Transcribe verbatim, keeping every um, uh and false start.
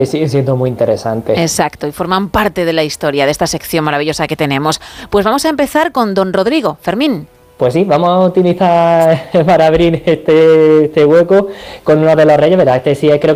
sigue siendo muy interesante. Exacto, y forman parte de la historia de esta sección maravillosa que tenemos. Pues vamos a empezar con don Rodrigo. Fermín. Pues sí, vamos a utilizar para abrir este, este hueco con uno de los reyes, ¿verdad? Este sí es, creo